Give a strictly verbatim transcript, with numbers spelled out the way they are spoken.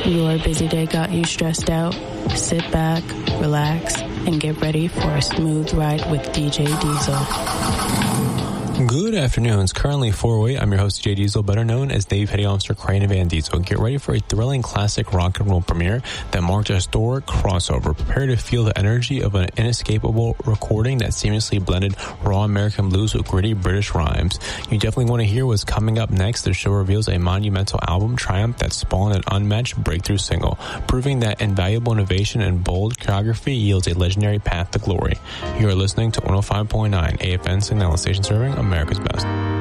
Your busy day got you stressed out? Sit back, relax, and get ready for a smooth ride with D J Diesel. Good afternoon. It's currently four oh eight. I'm your host, D J Diesel, better known as Navy Petty Officer Crane Van Diesel. Get ready for a thrilling classic rock and roll premiere that marked a historic crossover. Prepare to feel the energy of an inescapable recording that seamlessly blended raw American blues with gritty British rhymes. You definitely want to hear what's coming up next. The show reveals a monumental album triumph that spawned an unmatched breakthrough single, proving that invaluable innovation and bold choreography yields a legendary path to glory. You are listening to one oh five point nine A F N Signal Station serving America's Best.